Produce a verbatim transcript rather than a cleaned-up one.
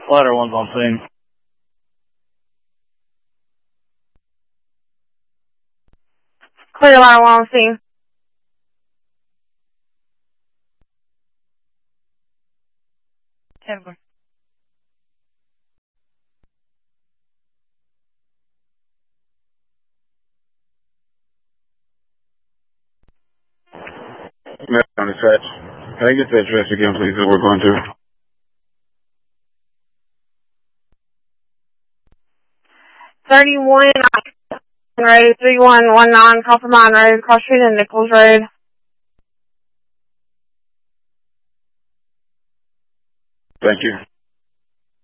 Ladder one's on scene. Clear ladder one on scene. Ten. On dispatch. Can I get the address again, please, that we're going to? thirty-one Road, three one one nine Copper Mine Road, Cross Street and Nichols Road. Thank you.